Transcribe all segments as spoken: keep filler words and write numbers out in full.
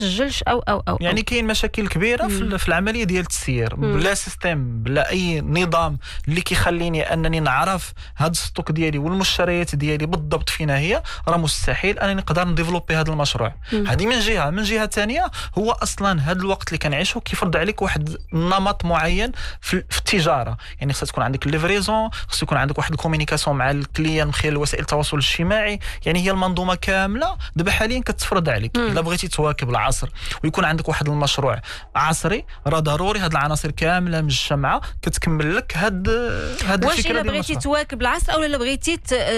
تسجلش او او او يعني كاين مشاكل كبيره في, في العمليه ديال التسيير بلا سيستم بلا اي نظام اللي كيخليني انني نعرف هاد الستوك ديالي والمشتريات ديالي بالضبط فين هي، راه مستحيل انني نقدر نديفلوبي هذا المشروع. هذه من جهه. من جهه ثانيه هو اصلا هذا الوقت اللي كنعيشو كيفرض عليك واحد النمط معين في, في التجاره، يعني خصها تكون عندك الليفريزون، خص يكون عندك واحد الكومونيكاسيون مع الكليان من خلال وسائل التواصل الاجتماعي، يعني هي المنظومه كامله دابا حاليا كتفرض عليك. الا بغيتي تواكب العصر ويكون عندك واحد المشروع عصري راه ضروري هاد العناصر كامله مجمعه كتكمل لك هاد هاد واش الا بغيتي تواكب العصر او الا بغيتي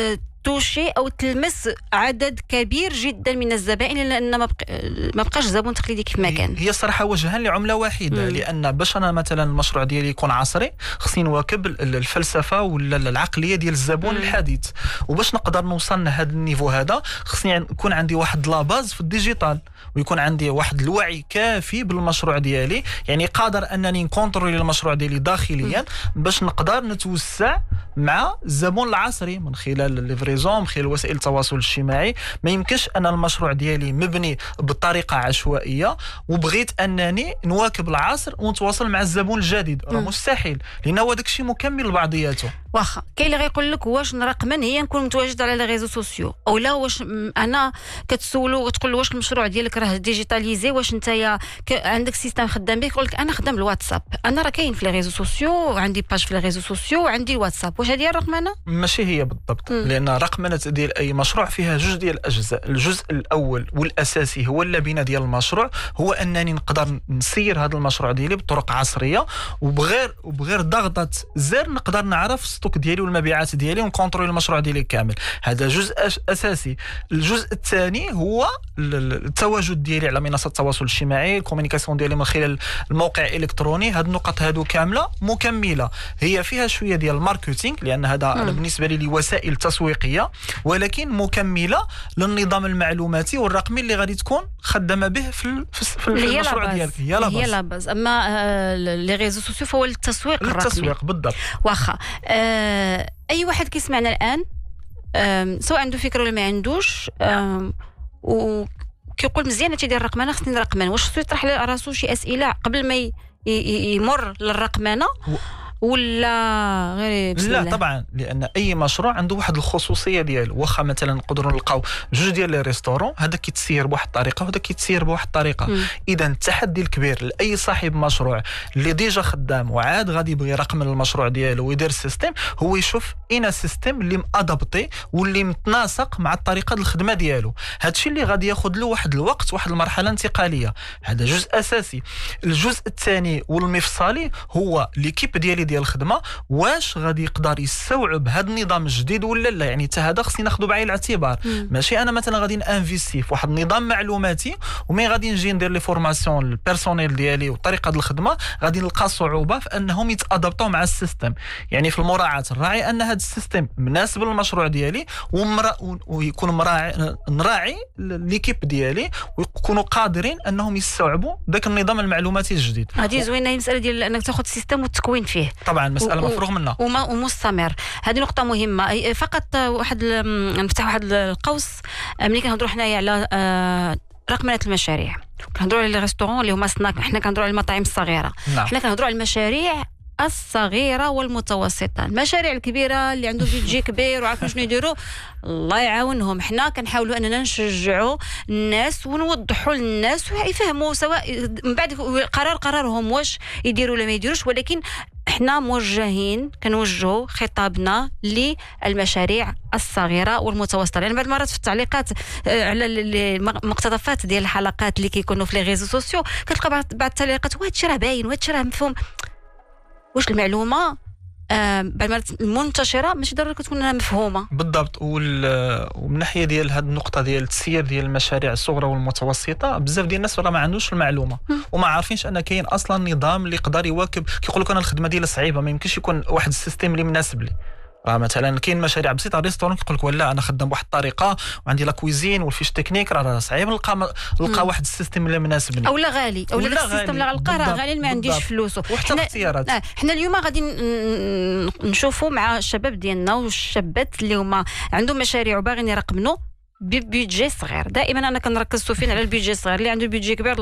توشي او تلمس عدد كبير جدا من الزبائن، لان ما ما بقاش زبون تقليدي كيف ما كان. هي الصراحه وجهان لعمله واحده. مم. لان باش انا مثلا المشروع ديالي يكون عصري خصني نواكب الفلسفه ولا العقليه ديال الزبون مم. الحديث، وباش نقدر نوصل لهذا النيفو هذا خصني يكون عندي واحد لاباز في الديجيتال، ويكون عندي واحد الوعي كافي بالمشروع ديالي، يعني قادر انني نكونترولي المشروع ديالي داخليا باش نقدر نتوسع مع الزبون العصري من خلال الليفريزون، من خلال وسائل التواصل الاجتماعي. ما يمكنش ان المشروع ديالي مبني بطريقه عشوائيه وبغيت انني نواكب العصر ونتواصل مع الزبون الجديد، راه مستحيل، لان هو داك الشيء مكمل لبعضياته. واخا كاين اللي غيقول لك واش رقما هي نكون متواجد على لي ريزو سوسيو، او لا واش انا كتسولو وتقول له واش المشروع ديالك راه ديجيتاليزي، واش انت عندك سيستم خدام به، يقول لك انا خدام الواتساب، انا راه كاين في لي ريزو سوسيو، عندي باج في لي ريزو سوسيو وعندي الواتساب. واش هذه الرقمنه؟ ماشي هي بالضبط. م. لان رقمنه ديال اي مشروع فيها جوج ديال الاجزاء. الجزء الاول والاساسي هو اللبنه ديال المشروع، هو انني نقدر نسير هذا المشروع ديالي بطرق عصريه، وبغير وبغير ضغطه زر نقدر نعرف الستوك ديالي والمبيعات ديالي ونكونترول المشروع ديالي كامل. هذا جزء اساسي. الجزء الثاني هو التواجد ديالي على منصات التواصل الاجتماعي، الكومونيكاسيون ديالي من خلال الموقع الالكتروني. هاد النقط هادو كامله مكمله، هي فيها شويه ديال الماركتينغ لان هذا أنا بالنسبه لي وسائل تسويقيه، ولكن مكمله للنظام المعلوماتي والرقمي اللي غادي تكون خدامه به في في المشروع ديالك. هي لا هي لا باز. اما لي ريزو سوسيو فهو التسويق الرقمي. التسويق بالضبط. واخا أه اي واحد كيسمعنا الان سواء عنده فكره ولا ما عندوش وكيقول مزيان هادشي ديال الرقمنه خصني نرقمن، واش خصو يطرح راسو شي اسئله قبل ما يمر للرقمنه ولا غير بسم لا الله؟ طبعا، لان اي مشروع عنده واحد الخصوصيه ديالو. واخا مثلا نقدروا نلقاو جوج ديال لي ريستورون، هذا كيتسير بواحد الطريقه وهذا كيتسير بواحد الطريقه. اذا التحدي الكبير لاي صاحب مشروع اللي ديجا خدام وعاد غادي يبغي يرقم المشروع ديالو ويدير السيستم، هو يشوف اين السيستم اللي مادابطي واللي متناسق مع الطريقه الخدمه ديالو. هادشي اللي غادي ياخذ له واحد الوقت، واحد المرحله انتقاليه. هذا جزء اساسي. الجزء الثاني والمفصلي هو ليكيب ديالي ديال الخدمه، واش غادي يقدر يستوعب هذا النظام الجديد ولا لا. يعني حتى هذا خصني ناخذه بعين الاعتبار. مم. ماشي انا مثلا غادي انفيستي في واحد النظام معلوماتي ومين غادي نجي ندير لي فورماسيون البيرسونيل ديالي وطريقه الخدمه غادي نلقى صعوبه في انهم يتادبطوا مع السيستم. يعني في المراعاه نراعي ان هذا السيستم مناسب للمشروع ديالي ومرا ويكون مراعي نراعي ليكيب ديالي ويكونوا قادرين انهم يستوعبوا ذاك النظام المعلوماتي الجديد. هذه زوينه المساله ديال انك تاخذ السيستم والتكوين فيه. طبعا مساله مفروغ منها ومستمر. هذه نقطه مهمه. فقط واحد نفتح واحد القوس ملي كنهضروا حنايا على رقمنه المشاريع، كنهضروا على لي ريستورون اللي هما سناك، حنا كنهضروا على المطاعم الصغيره. نعم. حنا كنهضروا على المشاريع الصغيره والمتوسطه. المشاريع الكبيره اللي عنده بيدجي كبير وعارفين شنو يديروا الله يعاونهم. حنا كنحاولوا اننا نشجعوا الناس ونوضحوا للناس ويفهموا سواء من بعد قرار قرارهم واش يديروا ولا ما يديروش، ولكن احنا موجهين كنوجهوا خطابنا للمشاريع الصغيره والمتوسطه. لان بعض المرات في التعليقات على المقتطفات ديال الحلقات اللي كيكونوا في لي ريزو سوسيو كتلقى بعض التعليقات وهذا الشيء راه باين وهذا الشيء راه مفهوم. واش المعلومه آه بعد المرات المنتشره ماشي ضروري كتكون مفهومه بالضبط. ومن ناحيه ديال هذه النقطه ديال التسيير ديال المشاريع الصغرى والمتوسطه، بزاف ديال الناس راه ما عندوش المعلومه وما عارفينش ان كاين اصلا نظام اللي يقدر يواكب. كيقول لك انا الخدمه ديالي صعيبه، ما يمكنش يكون واحد السيستم اللي مناسب لي. راه مثلا كاين مشاريع بسيطه ريستورون كيقول لك ولا انا خدام بواحد الطريقه وعندي لا كويزين والفيش تكنيك، راه صعيب نلقى نلقى واحد السيستم اللي مناسبني او لا غالي او لا السيستم اللي غنلقاه راه غالي ما عنديش فلوسه. وحتى الاختيارات. آه حنا اليوم غادي نشوفوا مع الشباب ديالنا والشابات اللي هما عندهم مشاريع وباغيين يرقمنوا ببيدجي صغير. دائما انا كنركز فين على البيدجي الصغير. اللي عنده بيدجي كبير